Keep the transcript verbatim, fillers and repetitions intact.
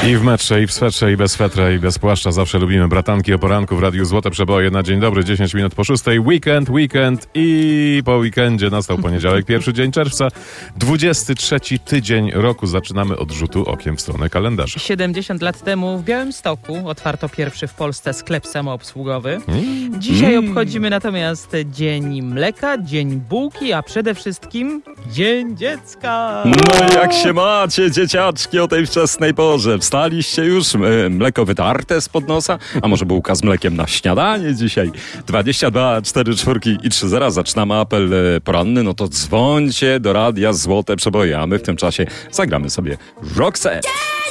I w metrze, i w swetrze, i bez swetra, i bez płaszcza zawsze lubimy bratanki o poranku w Radiu Złote Przeboje na dzień dobry, dziesięć minut po szóstej. Weekend, weekend i po weekendzie nastał poniedziałek, pierwszy dzień czerwca, dwudziesty trzeci tydzień roku. Zaczynamy od rzutu okiem w stronę kalendarza. siedemdziesiąt lat temu w Białymstoku otwarto pierwszy w Polsce sklep samoobsługowy. Mm. Dzisiaj mm. obchodzimy natomiast Dzień Mleka, Dzień Bułki, a przede wszystkim Dzień Dziecka. No jak się macie, dzieciaczki, o tej wczesnej porze? Wstaliście już? Mleko wytarte spod nosa? A może bułka z mlekiem na śniadanie dzisiaj? dwadzieścia dwa, cztery, cztery i trzy zera. Zaczynamy apel poranny. No to dzwońcie do Radia Złote Przeboje, a my w tym czasie zagramy sobie Roxette.